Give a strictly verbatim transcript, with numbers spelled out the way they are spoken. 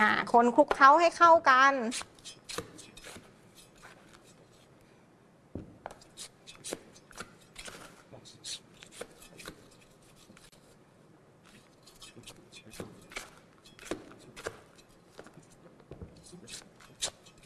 อ่าคนคลุกเคล้าให้เข้ากัน